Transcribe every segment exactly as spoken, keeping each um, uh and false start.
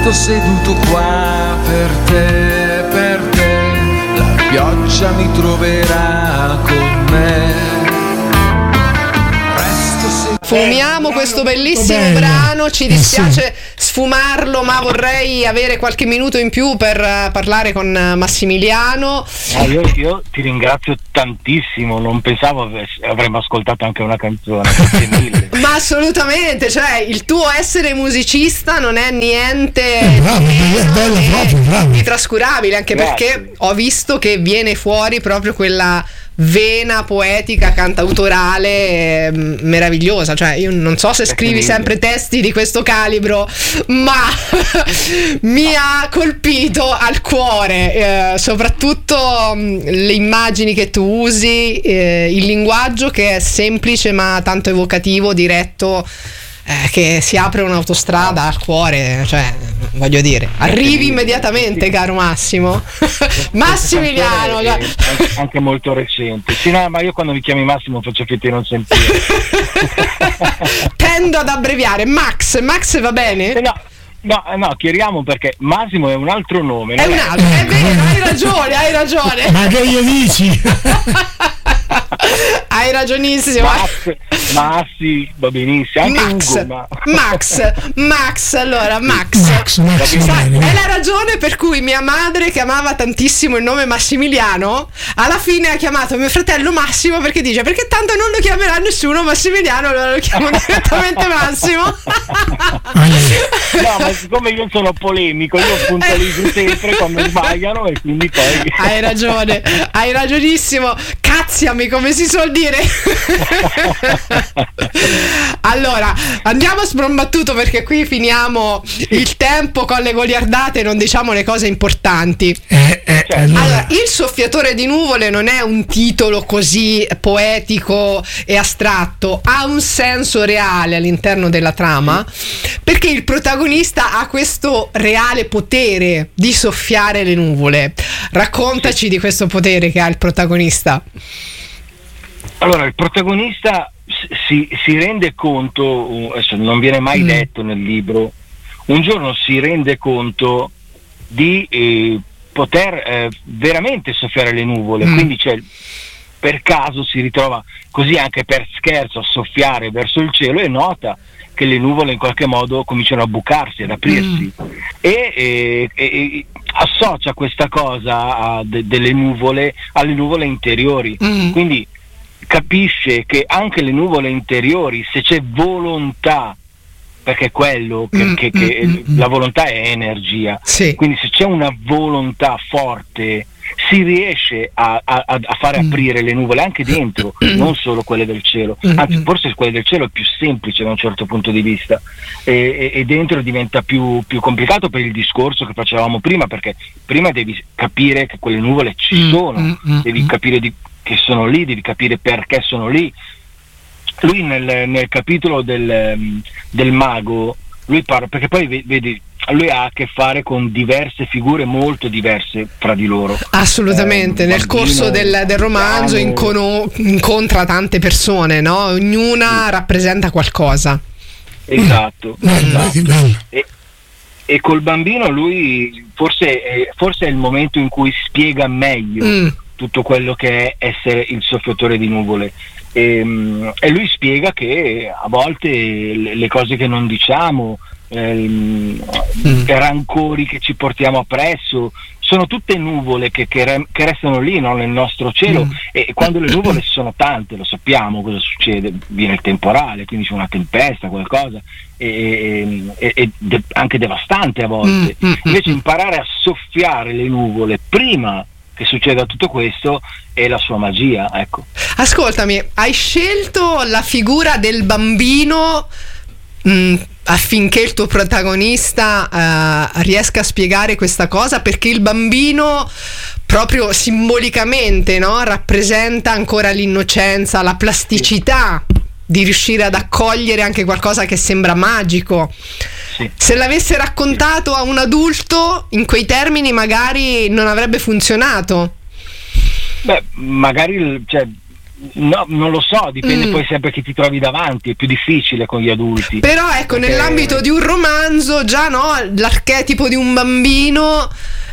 Resto seduto qua per te, per te, la pioggia mi troverà con me. Fumiamo questo bellissimo brano, ci dispiace sfumarlo, ma vorrei avere qualche minuto in più per parlare con Massimiliano. Ah, io, io ti ringrazio tantissimo, non pensavo avremmo ascoltato anche una canzone. Ma assolutamente, cioè il tuo essere musicista non è niente eh, bravo, è bello proprio, bravo. Di trascurabile, anche Grazie. Perché ho visto che viene fuori proprio quella vena poetica cantautorale eh, meravigliosa. Cioè io non so se scrivi sempre testi di questo calibro, ma mi ha colpito al cuore eh, soprattutto mh, le immagini che tu usi, eh, il linguaggio che è semplice ma tanto evocativo, diretto, eh, che si apre un'autostrada al cuore, cioè voglio dire, arrivi immediatamente, caro Massimo. Massimiliano, è anche, anche molto recente. Sì, no, ma io quando mi chiami Massimo faccio finta di non sentire. Tendo ad abbreviare. Max, Max va bene? Eh no, no, no, chiariamo perché Massimo è un altro nome. È un altro, è vero, hai ragione, hai ragione. Ma che io dici? Hai ragionissimo. Max, Massi, va benissimo. Anche Max, Ugo, ma... Max, Max, allora Max. Max, Max Sai, è la ragione per cui mia madre, che amava tantissimo il nome Massimiliano, alla fine ha chiamato mio fratello Massimo, perché dice: perché tanto non lo chiamerà nessuno Massimiliano, allora lo chiamo direttamente Massimo. No, ma siccome io sono polemico, io puntualizzo sempre quando sbagliano e quindi poi... Hai ragione, hai ragionissimo. Cazziami, come si suol dire. Allora, andiamo a sprombattuto, perché qui finiamo il tempo con le goliardate e non diciamo le cose importanti. Eh, eh, allora. Allora, Il soffiatore di nuvole non è un titolo così poetico e astratto, ha un senso reale all'interno della trama, perché il protagonista ha questo reale potere di soffiare le nuvole. Raccontaci di questo potere che ha il protagonista. Allora, il protagonista si, si rende conto, adesso non viene mai mm. detto nel libro, un giorno si rende conto di eh, poter eh, veramente soffiare le nuvole, mm. quindi cioè, per caso si ritrova così anche per scherzo a soffiare verso il cielo e nota che le nuvole in qualche modo cominciano a bucarsi, ad aprirsi mm. e, e, e associa questa cosa a de, delle nuvole alle nuvole interiori, mm. quindi capisce che anche le nuvole interiori, se c'è volontà, perché è quello che, mm, che, che mm, la volontà è energia, sì. Quindi se c'è una volontà forte si riesce a, a, a fare mm. aprire le nuvole anche dentro, mm. non solo quelle del cielo, mm. anzi forse quelle del cielo è più semplice da un certo punto di vista, e, e, e dentro diventa più, più complicato per il discorso che facevamo prima, perché prima devi capire che quelle nuvole ci mm. sono, mm. devi capire di che sono lì, devi capire perché sono lì. Lui nel, nel capitolo del, del mago, lui parla, perché poi vedi, lui ha a che fare con diverse figure molto diverse fra di loro. Assolutamente, eh, nel bambino, corso del, del romanzo incono, incontra tante persone, no? Ognuna sì. rappresenta qualcosa. Esatto, mm. esatto. E, e col bambino lui forse è, forse è il momento in cui spiega meglio mm. tutto quello che è essere il soffiatore di nuvole, e, e lui spiega che a volte le, le cose che non diciamo, eh, mm. i rancori che ci portiamo appresso sono tutte nuvole che, che, re, che restano lì, no? Nel nostro cielo, mm. e quando le nuvole sono tante, lo sappiamo cosa succede, viene il temporale, quindi c'è una tempesta, qualcosa, e, e, e de, anche devastante a volte. Mm. Invece imparare a soffiare le nuvole prima che succeda tutto questo è la sua magia, ecco. Ascoltami, hai scelto la figura del bambino mh, affinché il tuo protagonista uh, riesca a spiegare questa cosa, perché il bambino proprio simbolicamente, no, rappresenta ancora l'innocenza, la plasticità di riuscire ad accogliere anche qualcosa che sembra magico. Sì. Se l'avesse raccontato a un adulto in quei termini magari non avrebbe funzionato. Beh, magari cioè, No, non lo so, dipende Mm. poi sempre chi ti trovi davanti, è più difficile con gli adulti. Però ecco, Perché- nell'ambito di un romanzo, già no, l'archetipo di un bambino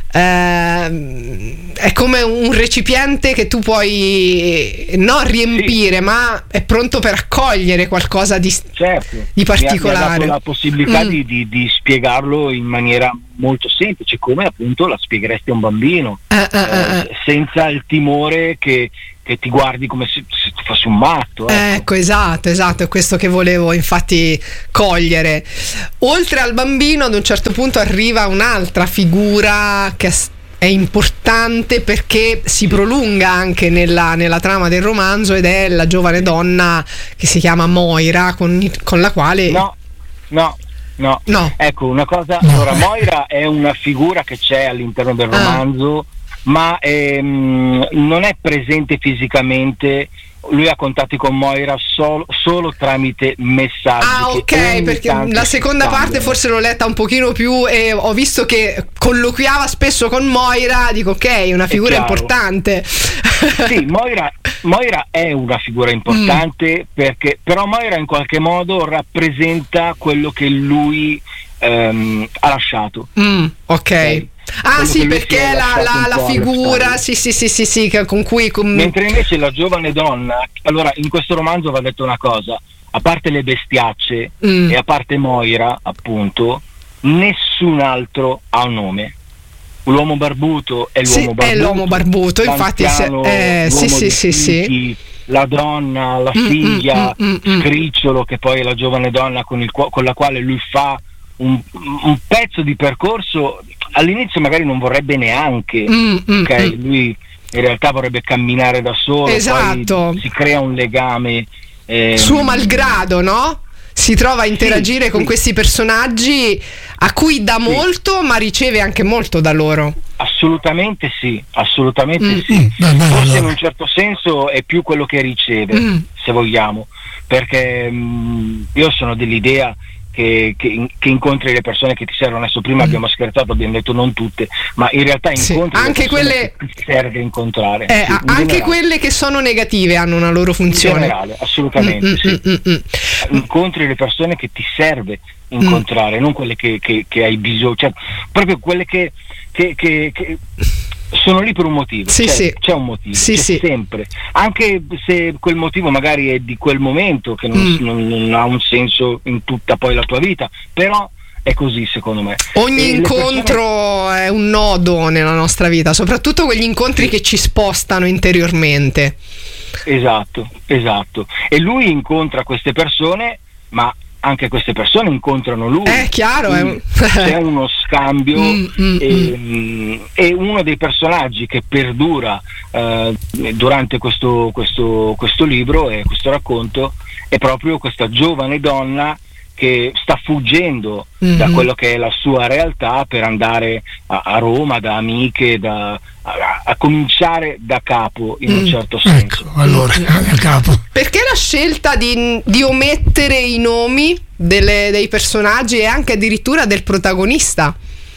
ehm, è come un recipiente che tu puoi non riempire, Sì. ma è pronto per accogliere qualcosa di, Certo, di mi ha- particolare. Mi ha dato la possibilità Mm. di, di- di spiegarlo in maniera molto semplice, come appunto la spiegheresti a un bambino, Eh, eh, eh, eh, senza il timore che, che ti guardi come se, se tu fossi un matto. ecco. Ecco, esatto, esatto, è questo che volevo infatti cogliere. Oltre al bambino, ad un certo punto arriva un'altra figura che è è importante perché si prolunga anche nella, nella trama del romanzo, ed è la giovane donna che si chiama Moira, con, con la quale... No, no, no. No. Ecco, una cosa, No. allora Moira è una figura che c'è all'interno del Ah. romanzo, ma ehm, non è presente fisicamente. Lui ha contatti con Moira sol- solo tramite messaggi. Ah, che ok, ogni perché tanto la si seconda parte scambiano. forse l'ho letta un pochino più e ho visto che colloquiava spesso con Moira, dico ok, una figura chiaro. importante. Sì, Moira, Moira è una figura importante, perché però Moira in qualche modo rappresenta quello che lui ehm, ha lasciato. Mm, ok. Ah Quello sì, che lui perché si è la, lasciato la- un la po' alle figura, spalle. sì sì sì sì, sì che- con cui... con- Mentre invece la giovane donna, allora in questo romanzo va detto una cosa, a parte le bestiacce Mm. e a parte Moira appunto, nessun altro ha un nome. L'uomo barbuto è l'uomo Sì, barbuto, è l'uomo barbuto, infatti, se- l'anziano, eh, sì, l'uomo sì, di sì, sì. fichi, la donna, la Mm, figlia, mm, mm, mm, Scricciolo, che poi è la giovane donna con, il, qua- con la quale lui fa un, un pezzo di percorso. All'inizio magari non vorrebbe neanche, Mm, mm, ok? mm. Lui in realtà vorrebbe camminare da solo, Esatto. poi si crea un legame. ehm, Suo malgrado, no? Si trova a interagire sì, con sì. questi personaggi a cui dà molto, ma riceve anche molto da loro. Assolutamente sì, assolutamente Mm. sì. Mm, beh, beh, Forse allora. in un certo senso è più quello che riceve, Mm. se vogliamo, perché mh, io sono dell'idea che, che, che incontri le persone che ti servono. Adesso prima Mm. abbiamo scherzato, abbiamo detto non tutte, ma in realtà Sì, incontri le anche persone quelle- che ti serve incontrare. Eh, Sì, a- in anche generale. quelle che sono negative hanno una loro In funzione. generale, assolutamente Mm, mm, sì. mm, mm, mm. Incontri le persone che ti serve incontrare, non quelle che, che- che hai bisogno, cioè proprio quelle che, che- che- che sono lì per un motivo. Sì, c'è, sì. c'è un motivo, Sì, c'è sì. sempre, anche se quel motivo magari è di quel momento, che non, Mm. non- non ha un senso in tutta poi la tua vita, però è così secondo me. Ogni E le incontro persone- è un nodo nella nostra vita, soprattutto quegli incontri che ci spostano interiormente. Esatto, esatto. E lui incontra queste persone, ma anche queste persone incontrano lui. È chiaro, è un- Quindi c'è uno scambio. Mm, mm, e, mh, e uno dei personaggi che perdura eh, durante questo, questo, questo libro e questo racconto è proprio questa giovane donna che sta fuggendo Mhm. da quello che è la sua realtà per andare a, a Roma da amiche, da, a, a cominciare da capo in un Mm. certo senso. Ecco, allora, a capo. Perché la scelta di, di omettere i nomi delle- dei personaggi e anche addirittura del protagonista?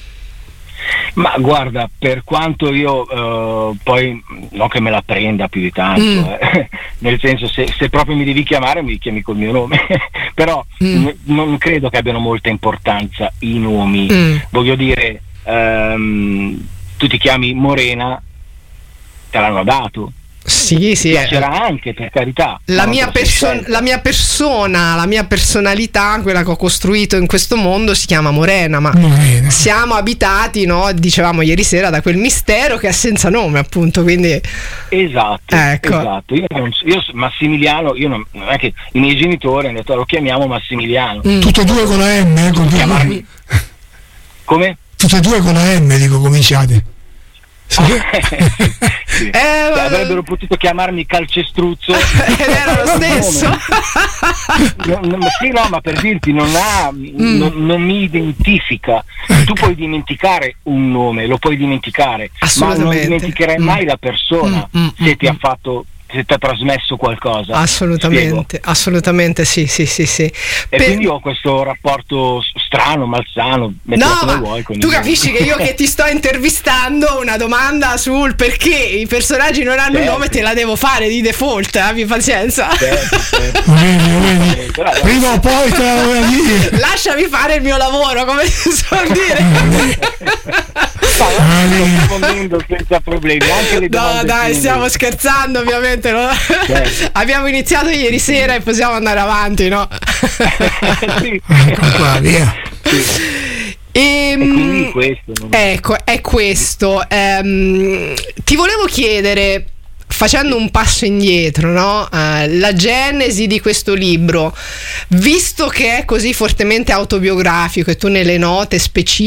Ma guarda, per quanto io eh, poi non che me la prenda più di tanto, Mm. eh, nel senso se, se proprio mi devi chiamare mi chiami col mio nome, però Mm. n- non credo che abbiano molta importanza i nomi. Mm. Voglio dire, ehm, tu ti chiami Morena, te l'hanno dato, Sì, sì. ti eh. piacerà anche, per carità. La ma mia, non te lo sei perso- scelta. la mia persona, la mia personalità, quella che ho costruito in questo mondo si chiama Morena, ma Morena. siamo abitati, no? Dicevamo ieri sera, da quel mistero che è senza nome, appunto, quindi Esatto, Ecco. esatto. Io, non, io Massimiliano, io non, non è che i miei genitori hanno detto lo chiamiamo Massimiliano. Mm. Tutte e due con la M, eh, con Chiamarmi come? tutte e due con la M, dico, cominciate. Sì. Sì. Eh, ma- Avrebbero potuto chiamarmi Calcestruzzo ed era lo stesso. No, no, ma sì, no, ma per dirti non ha Mm. non, non mi identifica. Tu puoi dimenticare un nome, lo puoi dimenticare, ma non Assolutamente. dimenticherai Mm. mai la persona Mm, mm, se mm, ti ha mm. fatto se ti ha trasmesso qualcosa. Assolutamente, Spiego. assolutamente sì, sì, sì, sì. E per... quindi ho questo rapporto strano, malsano. No, ma vuoi, con tu capisci che io che ti sto intervistando una domanda sul perché i personaggi non hanno certo. il nome te la devo fare di default, abbi pazienza. Certo, certo. Vedi, vedi. Prima o poi te la voglio dire. Lasciami fare il mio lavoro, come si suol dire. Sto rispondendo senza problemi. Anche le no, dai, stiamo scherzando, ovviamente. No? Certo. Abbiamo iniziato ieri sera e possiamo andare avanti, no? Sì. Ecco qua, via. Sì. E, e quindi questo non... ecco, è questo. Ehm, ti volevo chiedere, facendo un passo indietro, no? Uh, la genesi di questo libro, visto che è così fortemente autobiografico e tu nelle note specifiche